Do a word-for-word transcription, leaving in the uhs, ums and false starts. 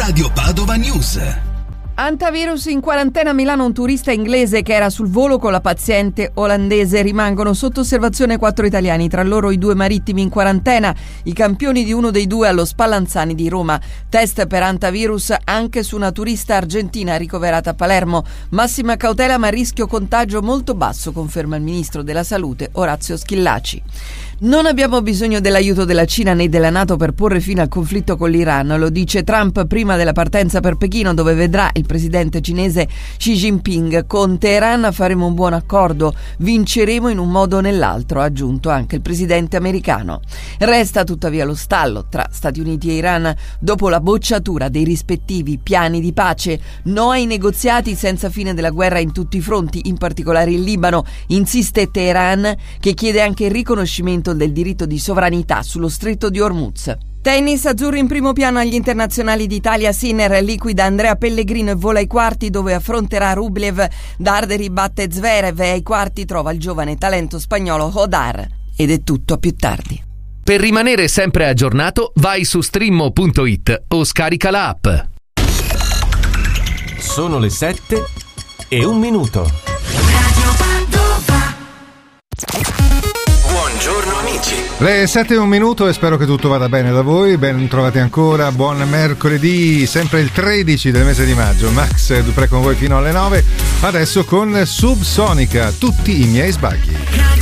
Radio Padova News. Antivirus in quarantena a Milano. Un turista inglese che era sul volo con la paziente olandese. Rimangono sotto osservazione quattro italiani, tra loro i due marittimi in quarantena, i campioni di uno dei due allo Spallanzani di Roma. Test per antivirus anche su una turista argentina ricoverata a Palermo. Massima cautela ma rischio contagio molto basso, conferma il ministro della Salute Orazio Schillaci. Non abbiamo bisogno dell'aiuto della Cina né della NATO per porre fine al conflitto con l'Iran, lo dice Trump prima della partenza per Pechino, dove vedrà il presidente cinese Xi Jinping. Con Teheran faremo un buon accordo, vinceremo in un modo o nell'altro, ha aggiunto anche il presidente americano. Resta tuttavia lo stallo tra Stati Uniti e Iran dopo la bocciatura dei rispettivi piani di pace. No ai negoziati senza fine della guerra in tutti i fronti, in particolare in Libano, insiste Teheran, che chiede anche il riconoscimento del diritto di sovranità sullo stretto di Hormuz. Tennis, azzurro in primo piano agli internazionali d'Italia. Sinner liquida Andrea Pellegrino e vola ai quarti, dove affronterà Rublev. Darderi batte Zverev e ai quarti trova il giovane talento spagnolo Hodar. Ed è tutto, a più tardi. Per rimanere sempre aggiornato, vai su streammo punto it o scarica la app. Sono le sette e un minuto. Buongiorno amici. Le sette e un minuto e spero che tutto vada bene da voi. Ben trovati ancora, buon mercoledì, sempre il tredici del mese di maggio. Max Dupré con voi fino alle nove. Adesso con Subsonica, tutti i miei sbagli.